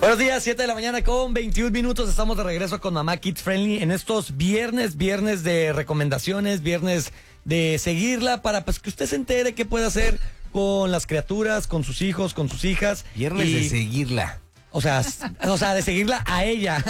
Buenos días, 7 de la mañana con 21 minutos. Estamos de regreso con Mamá Kids Friendly en estos viernes de recomendaciones, viernes de seguirla para pues que usted se entere qué puede hacer con las criaturas, con sus hijos, con sus hijas. Viernes de seguirla. O sea, de seguirla a ella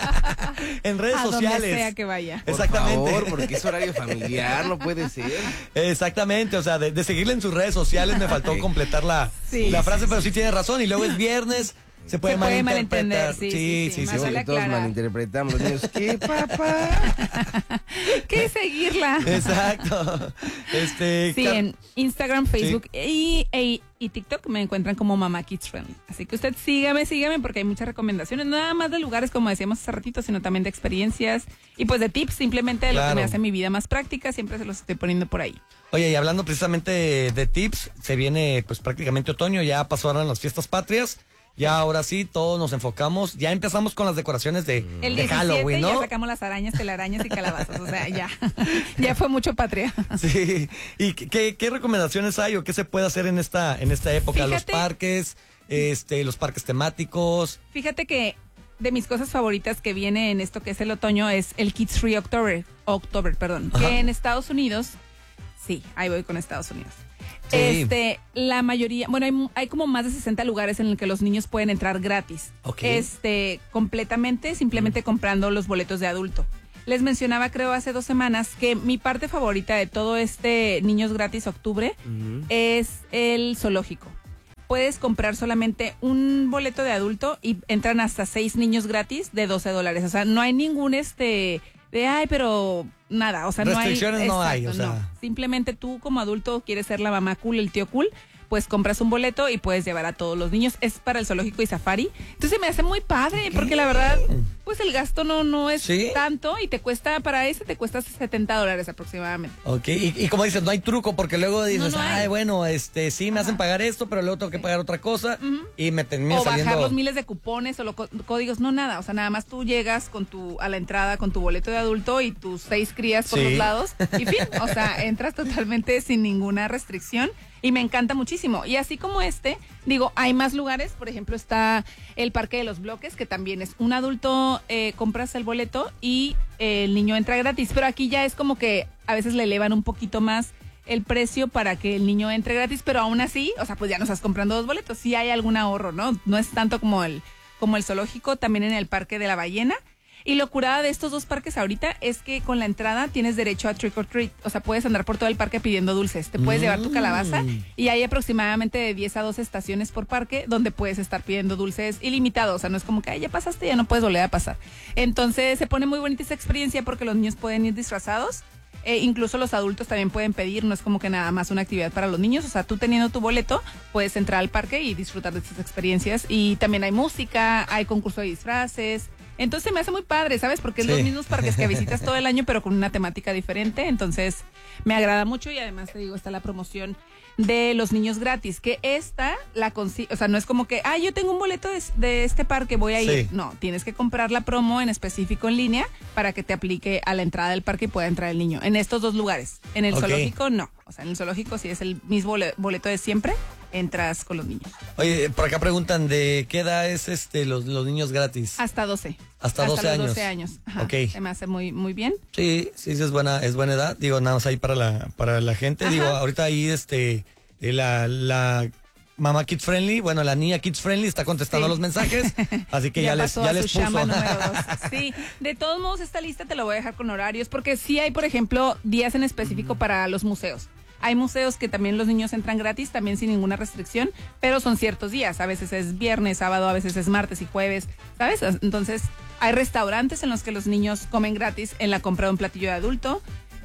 en redes sociales. Donde sea que vaya. Exactamente. Por favor, porque es horario familiar, no puede ser. Exactamente, o sea, de seguirla en sus redes sociales. Me faltó completar la frase, pero sí tiene razón. Y luego es viernes. Se puede malinterpretar. Sí. Todos malinterpretamos los niños. ¿Qué, papá? ¿Qué seguirla? Exacto. Sí, en Instagram, Facebook y TikTok me encuentran como Mamá Kids Friendly. Así que usted sígame porque hay muchas recomendaciones, nada más de lugares como decíamos hace ratito, sino también de experiencias y pues de tips, simplemente de lo que me hace mi vida más práctica, siempre se los estoy poniendo por ahí. Oye, y hablando precisamente de tips, se viene pues prácticamente otoño, ya pasaron las fiestas patrias. Ya ahora sí, todos nos enfocamos. Ya empezamos con las decoraciones de Halloween, ¿no? Ya sacamos las arañas, telarañas y calabazas. O sea, ya fue mucho patria. Sí. ¿Y qué recomendaciones hay o qué se puede hacer en esta época? Fíjate, los parques temáticos. Fíjate que de mis cosas favoritas que viene en esto que es el otoño es el Kids Free October, que en Estados Unidos, sí, ahí voy con Estados Unidos. Sí. La mayoría, bueno, hay como más de 60 lugares en el que los niños pueden entrar gratis. Okay. Completamente, simplemente comprando los boletos de adulto. Les mencionaba, creo, hace 2 semanas que mi parte favorita de todo Niños Gratis Octubre es el zoológico. Puedes comprar solamente un boleto de adulto y entran hasta 6 niños gratis de $12. O sea, no hay ningún pero nada, o sea, restricciones no hay, o sea. No. Simplemente tú como adulto quieres ser la mamá cool, el tío cool, pues compras un boleto y puedes llevar a todos los niños. Es para el zoológico y safari. Entonces me hace muy padre, porque la verdad, pues el gasto no es tanto y te cuesta $70 aproximadamente. Ok, y como dices, no hay truco, porque luego dices, sí me hacen pagar esto, pero luego tengo que pagar otra cosa y me termina saliendo. O bajar los miles de cupones o los códigos, no nada. O sea, nada más tú llegas a la entrada con tu boleto de adulto y tus 6 crías por los lados y fin, o sea, entras totalmente sin ninguna restricción. Y me encanta muchísimo. Y así como hay más lugares. Por ejemplo, está el Parque de los Bloques, que también es un adulto, compras el boleto y el niño entra gratis. Pero aquí ya es como que a veces le elevan un poquito más el precio para que el niño entre gratis. Pero aún así, o sea, pues ya no estás comprando 2 boletos. Sí hay algún ahorro, ¿no? No es tanto como el zoológico, también en el Parque de la Ballena. Y lo curada de estos 2 parques ahorita es que con la entrada tienes derecho a trick or treat. O sea, puedes andar por todo el parque pidiendo dulces. Te puedes llevar tu calabaza y hay aproximadamente de 10 a 12 estaciones por parque donde puedes estar pidiendo dulces ilimitados. O sea, no es como que ya pasaste, ya no puedes volver a pasar. Entonces se pone muy bonita esa experiencia porque los niños pueden ir disfrazados. Incluso los adultos también pueden pedir, no es como que nada más una actividad para los niños. O sea, tú teniendo tu boleto puedes entrar al parque y disfrutar de estas experiencias. Y también hay música, hay concurso de disfraces. Entonces me hace muy padre, ¿sabes? Porque es los mismos parques que visitas todo el año, pero con una temática diferente. Entonces me agrada mucho y además te digo, está la promoción de los niños gratis, que o sea, no es como que, yo tengo un boleto de este parque, voy a ir. No, tienes que comprar la promo en específico en línea para que te aplique a la entrada del parque y pueda entrar el niño. En estos 2 lugares. En el zoológico, no. O sea, en el zoológico sí es el mismo boleto de siempre. Entras con los niños. Oye, por acá preguntan de qué edad es los niños gratis. Hasta 12. Hasta 12 años. 12 años. Ajá. Ok. Se me hace muy, muy bien. Sí, es buena edad. Digo, nada más ahí para la gente. Ajá. Digo, ahorita ahí la Mamá Kids Friendly, bueno, la niña Kids Friendly está contestando los mensajes, así que ya les puso. Número 2. Sí, de todos modos esta lista te la voy a dejar con horarios, porque sí hay, por ejemplo, días en específico para los museos. Hay museos que también los niños entran gratis, también sin ninguna restricción, pero son ciertos días. A veces es viernes, sábado, a veces es martes y jueves, ¿sabes? Entonces, hay restaurantes en los que los niños comen gratis en la compra de un platillo de adulto.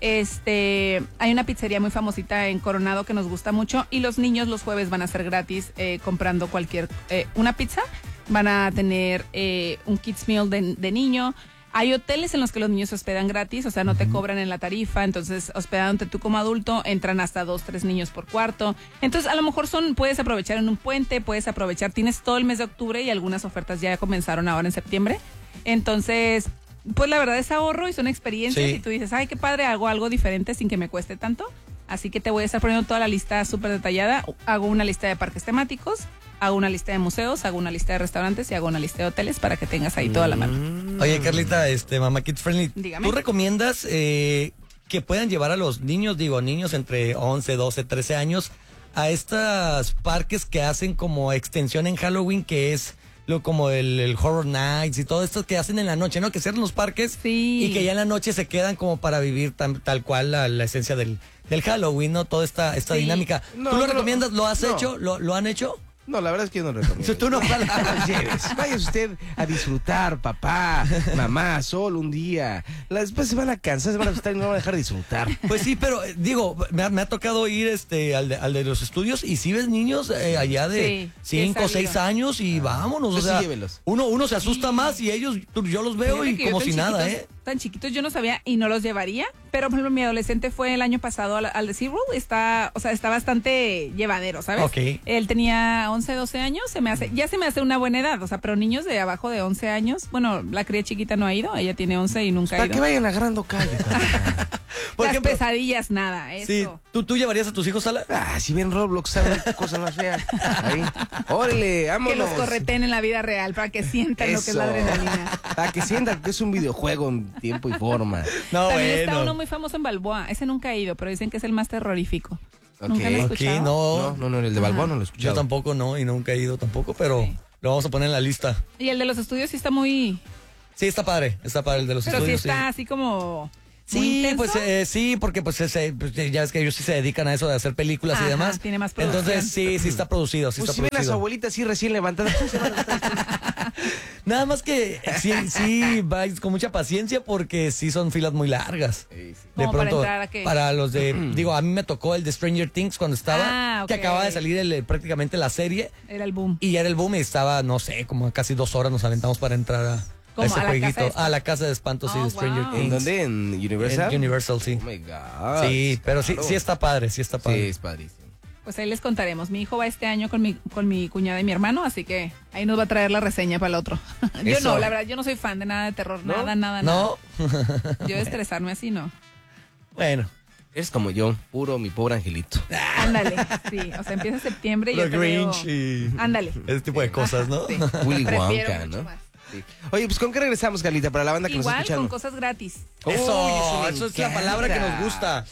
Hay una pizzería muy famosita en Coronado que nos gusta mucho y los niños los jueves van a ser gratis comprando una pizza. Van a tener un kids meal de niño. Hay hoteles en los que los niños se hospedan gratis, o sea, no te cobran en la tarifa, entonces hospedándote tú como adulto, entran hasta 2, 3 niños por cuarto. Entonces, a lo mejor puedes aprovechar en un puente, tienes todo el mes de octubre y algunas ofertas ya comenzaron ahora en septiembre. Entonces, pues la verdad es ahorro y son experiencias y tú dices, ay, qué padre, hago algo diferente sin que me cueste tanto. Así que te voy a estar poniendo toda la lista súper detallada. Hago una lista de parques temáticos, hago una lista de museos, hago una lista de restaurantes y hago una lista de hoteles para que tengas ahí toda la mano. Oye, Carlita, Mamá Kid Friendly, Dígame. ¿tú recomiendas que puedan llevar a los niños, niños entre 11, 12, 13 años, a estos parques que hacen como extensión en Halloween, que es como el Horror Nights y todo esto que hacen en la noche, ¿no? Que cierran los parques y que ya en la noche se quedan como para vivir tal cual la esencia del Halloween, ¿no? Toda esta dinámica. ¿Tú lo recomiendas? ¿Lo has hecho? ¿Lo han hecho? No, la verdad es que yo no recomiendo. Tú no Vaya usted a disfrutar, papá, mamá, solo un día. Después se van a cansar, se van a asustar y no van a dejar de disfrutar. Pues sí, pero me ha tocado ir al de los estudios y sí ves niños allá de 5 o 6 años y vámonos. Pues o sea, sí, llévelos. uno se asusta más y ellos, yo los veo Fíjate y que como yo si nada, ¿eh? Tan chiquitos yo no sabía y no los llevaría, pero por ejemplo mi adolescente fue el año pasado al de SeaWorld, está bastante llevadero, ¿sabes? Ok. Él tenía 11, 12 años, se me hace una buena edad, o sea, pero niños de abajo de 11 años, bueno, la cría chiquita no ha ido, ella tiene 11 y nunca ha Para ido. que vayan agarrando calle. Por Las ejemplo, pesadillas, nada, eso. sí, ¿tú llevarías a tus hijos a la...? Si ven Roblox, saben qué cosas más feas. Ahí. Órale, vámonos. Que los correten en la vida real para que sientan lo que es la Eso. adrenalina. Para que sientan que es un videojuego en tiempo y forma. No, También está bueno. uno muy famoso en Balboa, ese nunca he ido, pero dicen que es el más terrorífico. Ok. ¿Nunca lo he Ok, escuchado? no. No, el de Balboa no lo he escuchado. Yo tampoco no, y nunca he ido tampoco, pero Sí. lo vamos a poner en la lista. Y el de los estudios sí está muy... Sí, está padre el de los Pero sí estudios. está así como... muy Sí, intenso. pues sí, porque pues ya es que ellos sí se dedican a eso de hacer películas y Ajá, demás. tiene más producción. Entonces sí está producido, sí Pues está si ven a su producido. abuelita así recién levantada, pues se van a estar. Nada más que sí vais con mucha paciencia porque sí son filas muy largas. Sí, sí. De ¿Cómo para pronto, entrar a qué? para los de, a mí me tocó el de Stranger Things cuando estaba, Ah, ok. que acababa de salir prácticamente la serie Era el boom. y ya era el boom y estaba, no sé, como casi 2 horas nos aventamos para entrar a ¿Cómo? ese ¿A la jueguito. casa de espantos? A la casa de espantos, sí, Oh, de Stranger wow. Things. ¿En dónde? ¿En Universal? En Universal, sí. Oh my God. Sí, pero sí, Claro. sí está padre, sí está Sí, padre. es padrísimo. Pues ahí les contaremos. Mi hijo va este año con mi cuñada y mi hermano, así que ahí nos va a traer la reseña para el otro. Yo Eso. no, la verdad, yo no soy fan de nada de terror, ¿No? nada. ¿No? Yo de estresarme así, no. Bueno. Eres como yo, puro mi pobre angelito. Ándale, sí. O sea, empieza septiembre y Lo yo te veo... Grinch y Ándale. ese tipo de cosas, ¿no? Sí. Willy Prefiero Wonka, mucho ¿no? más. Sí. Oye, pues ¿con qué regresamos, Carlita? Para la banda que nos Igual está escuchando. con cosas gratis. Eso, me eso es la encanta. palabra que nos gusta.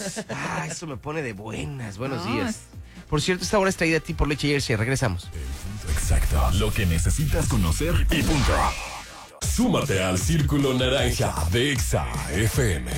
Eso me pone de buenas. Buenos No, días. es- Por cierto, esta hora es traída a ti por Leche Jersey. Regresamos. Exacto. Lo que necesitas conocer y punto. Súmate al Círculo Naranja de Exa FM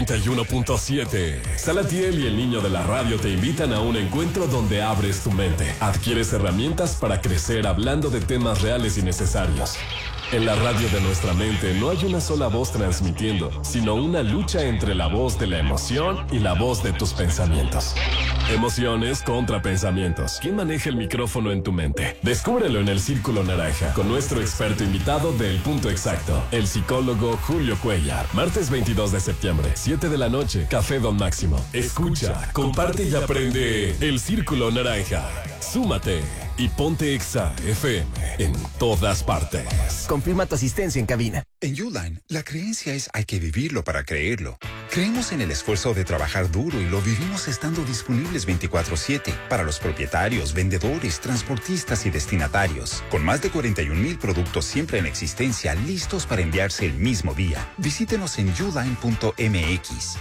91.7. Salatiel y el niño de la radio te invitan a un encuentro donde abres tu mente. Adquieres herramientas para crecer hablando de temas reales y necesarios. En la radio de nuestra mente no hay una sola voz transmitiendo, sino una lucha entre la voz de la emoción y la voz de tus pensamientos. Emociones contra pensamientos. ¿Quién maneja el micrófono en tu mente? Descúbrelo en el Círculo Naranja con nuestro experto invitado del Punto Exacto, el psicólogo Julio Cuellar. Martes 22 de septiembre, 7 de la noche, Café Don Máximo. Escucha, comparte y aprende el Círculo Naranja. Súmate y ponte Exa FM en todas partes. Confirma tu asistencia en cabina. En Uline, la creencia es hay que vivirlo para creerlo. Creemos en el esfuerzo de trabajar duro y lo vivimos estando disponibles 24/7 para los propietarios, vendedores, transportistas y destinatarios. Con más de 41,000 productos siempre en existencia, listos para enviarse el mismo día. Visítenos en uline.mx,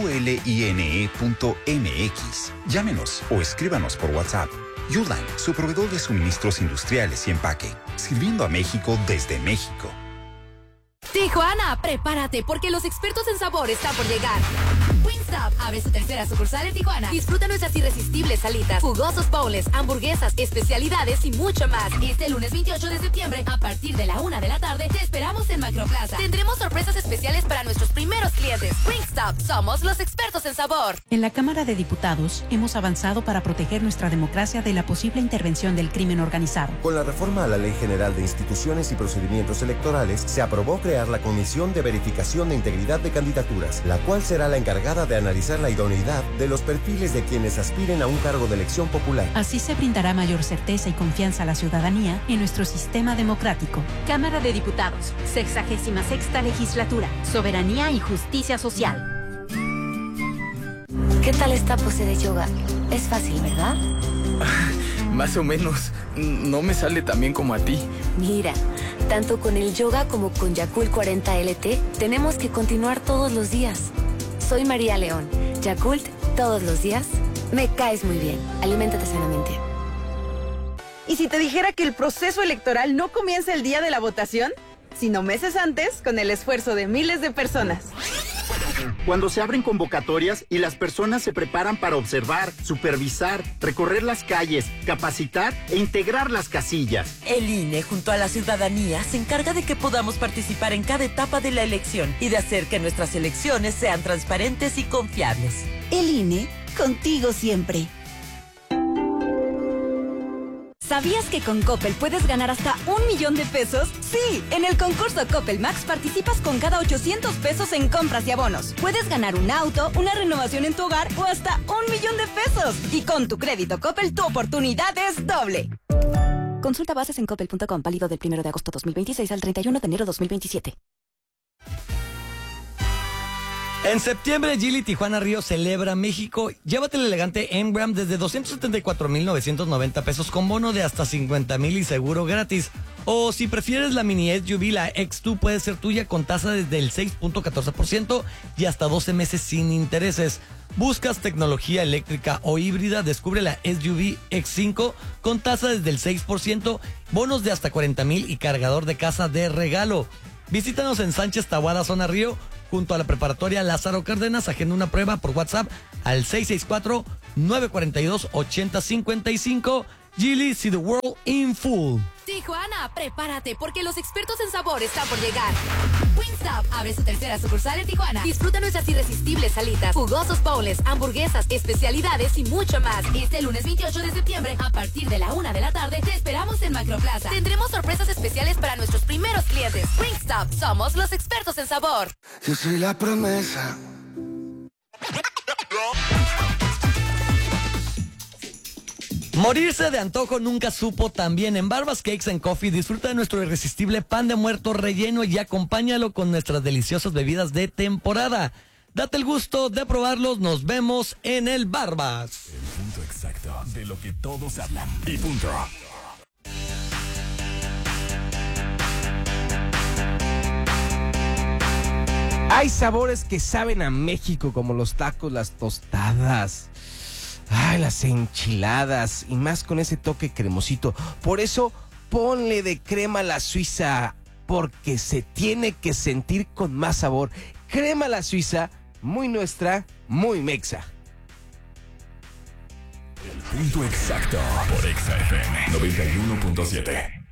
uline.mx. Llámenos o escríbanos por WhatsApp. Uline, su proveedor de suministros industriales y empaque, sirviendo a México desde México. Tijuana, prepárate porque los expertos en sabor están por llegar. Wingstop abre su tercera sucursal en Tijuana. Disfruta nuestras irresistibles salitas, jugosos bowls, hamburguesas, especialidades y mucho más. Este lunes 28 de septiembre, a partir de la 1 de la tarde, te esperamos en Macroplaza. Tendremos sorpresas especiales para nuestros primeros clientes. Wingstop, somos los expertos en sabor. En la Cámara de Diputados hemos avanzado para proteger nuestra democracia de la posible intervención del crimen organizado. Con la reforma a la Ley General de Instituciones y Procedimientos Electorales, se aprobó crear la Comisión de Verificación de Integridad de Candidaturas, la cual será la encargada de analizar la idoneidad de los perfiles de quienes aspiren a un cargo de elección popular. Así se brindará mayor certeza y confianza a la ciudadanía en nuestro sistema democrático. Cámara de Diputados, 66ª Legislatura, Soberanía y Justicia Social. ¿Qué tal esta pose de yoga? Es fácil, ¿verdad? Más o menos. No me sale tan bien como a ti. Mira, tanto con el yoga como con Yakult 40 LT, tenemos que continuar todos los días. Soy María León. Yakult, todos los días. Me caes muy bien. Aliméntate sanamente. ¿Y si te dijera que el proceso electoral no comienza el día de la votación, sino meses antes, con el esfuerzo de miles de personas? Cuando se abren convocatorias y las personas se preparan para observar, supervisar, recorrer las calles, capacitar e integrar las casillas. El INE, junto a la ciudadanía, se encarga de que podamos participar en cada etapa de la elección y de hacer que nuestras elecciones sean transparentes y confiables. El INE, contigo siempre. ¿Sabías que con Coppel puedes ganar hasta 1,000,000 de pesos? Sí, en el concurso Coppel Max participas con cada 800 pesos en compras y abonos. Puedes ganar un auto, una renovación en tu hogar o hasta 1,000,000 de pesos. Y con tu crédito Coppel, tu oportunidad es doble. Consulta bases en coppel.com, válido del 1 de agosto 2026 al 31 de enero 2027. En septiembre, Geely Tijuana Río celebra México. Llévate el elegante Engram desde 274,990 pesos con bono de hasta 50,000 y seguro gratis. O si prefieres la mini SUV, la X2 puede ser tuya con tasa desde el 6.14% y hasta 12 meses sin intereses. ¿Buscas tecnología eléctrica o híbrida? Descubre la SUV X5 con tasa desde el 6%, bonos de hasta 40,000 y cargador de casa de regalo. Visítanos en Sánchez Taboada, Zona Río, junto a la preparatoria Lázaro Cárdenas. Agenda una prueba por WhatsApp al 664-942-8055. Geely, see the world in full. Tijuana, prepárate porque los expertos en sabor están por llegar. Wingstop abre su tercera sucursal en Tijuana. Disfruta nuestras irresistibles salitas, jugosos bowls, hamburguesas, especialidades y mucho más. Este lunes 28 de septiembre, a partir de la 1 de la tarde, te esperamos en Macroplaza. Tendremos sorpresas especiales para nuestros primeros clientes. Wingstop, somos los expertos en sabor. Yo soy la promesa. Morirse de antojo nunca supo tan bien. En Barbas Cakes and Coffee disfruta de nuestro irresistible pan de muerto relleno y acompáñalo con nuestras deliciosas bebidas de temporada. Date el gusto de probarlos. Nos vemos en el Barbas. El punto exacto de lo que todos hablan. Y punto. Hay sabores que saben a México, como los tacos, las tostadas, las enchiladas, y más con ese toque cremosito. Por eso, ponle de crema a la Suiza, porque se tiene que sentir con más sabor. Crema a la Suiza, muy nuestra, muy mexa. El punto exacto por Exa FM 91.7.